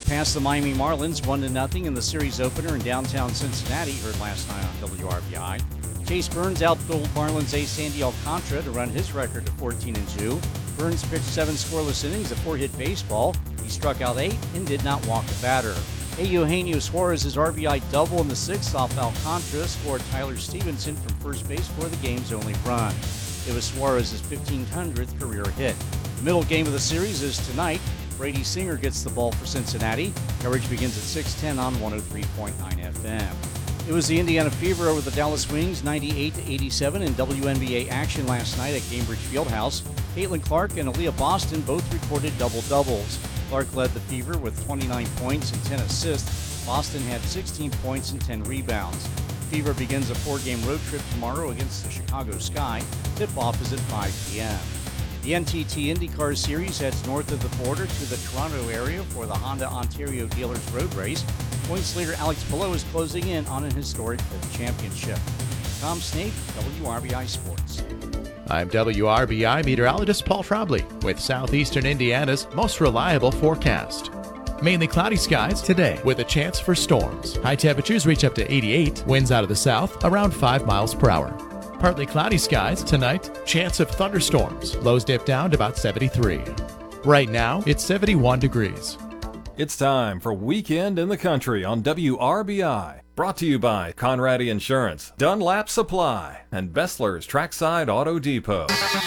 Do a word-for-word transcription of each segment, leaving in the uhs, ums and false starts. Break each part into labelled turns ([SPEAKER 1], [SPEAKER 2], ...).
[SPEAKER 1] past the Miami Marlins one to nothing in the series opener in downtown Cincinnati, heard last night on W R B I. Chase Burns outdueled Marlins ace Sandy Alcantara to run his record to fourteen and two. Burns pitched seven scoreless innings of four-hit baseball. He struck out eight and did not walk a batter. Eugenio Suarez's R B I double in the sixth off Alcantara scored Tyler Stevenson from first base for the game's only run. It was Suarez's fifteen hundredth career hit. The middle game of the series is tonight. Brady Singer gets the ball for Cincinnati. Coverage begins at six ten on one oh three point nine F M. It was the Indiana Fever over the Dallas Wings, ninety-eight to eighty-seven in W N B A action last night at Gainbridge Fieldhouse. Caitlin Clark and Aaliyah Boston both recorded double-doubles. Clark led the Fever with twenty-nine points and ten assists. Boston had sixteen points and ten rebounds. Fever begins a four-game road trip tomorrow against the Chicago Sky. Tip-off is at five p.m. The N T T IndyCar Series heads north of the border to the Toronto area for the Honda Ontario Dealers Road Race. Points leader Alex Palou is closing in on an historic fifth championship. Tom Snape, W R B I Sports.
[SPEAKER 2] I'm W R B I meteorologist Paul Trombley with southeastern Indiana's most reliable forecast. Mainly cloudy skies today with a chance for storms. High temperatures reach up to eighty-eight, winds out of the south around five miles per hour. Partly cloudy skies tonight, chance of thunderstorms. Lows dip down to about seventy-three. Right now, it's seventy-one degrees.
[SPEAKER 3] It's time for Weekend in the Country on W R B I. Brought to you by Conradi Insurance, Dunlap Supply, and Bessler's Trackside Auto Depot.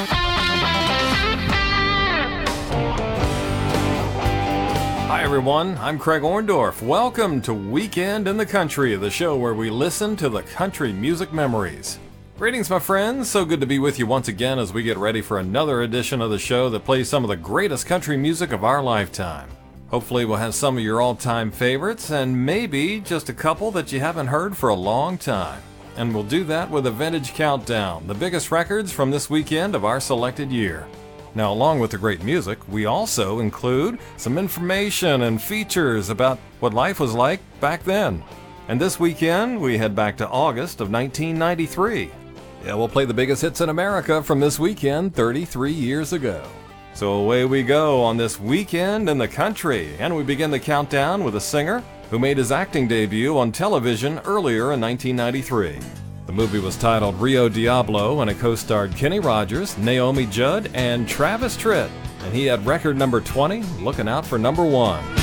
[SPEAKER 3] Hi everyone, I'm Craig Orndorff. Welcome to Weekend in the Country, the show where we listen to the country music memories. Greetings, my friends. So good to be with you once again as we get ready for another edition of the show that plays some of the greatest country music of our lifetime. Hopefully we'll have some of your all-time favorites and maybe just a couple that you haven't heard for a long time. And we'll do that with a vintage countdown, the biggest records from this weekend of our selected year. Now, along with the great music, we also include some information and features about what life was like back then. And this weekend, we head back to August of nineteen ninety-three. Yeah, we'll play the biggest hits in America from this weekend thirty-three years ago. So away we go on this Weekend in the Country, and we begin the countdown with a singer who made his acting debut on television earlier in nineteen ninety-three. The movie was titled Rio Diablo, and it co-starred Kenny Rogers, Naomi Judd, and Travis Tritt, and he had record number twenty, looking out for number one.